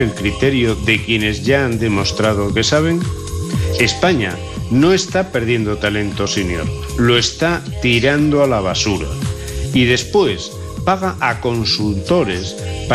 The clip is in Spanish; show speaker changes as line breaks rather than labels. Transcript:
el criterio de quienes ya han demostrado que saben? España no está perdiendo talento senior, lo está tirando a la basura. Y después paga a consultores